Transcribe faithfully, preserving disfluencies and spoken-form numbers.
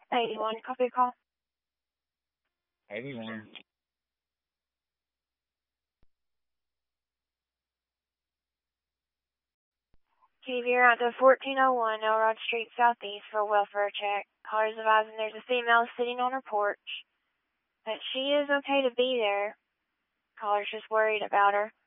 eighty-one, copy call. eighty-one. K V, you're out to fourteen oh one Elrod Street Southeast for a welfare check. Caller's advising there's a female sitting on her porch. That she is okay to be there. Caller's just worried about her.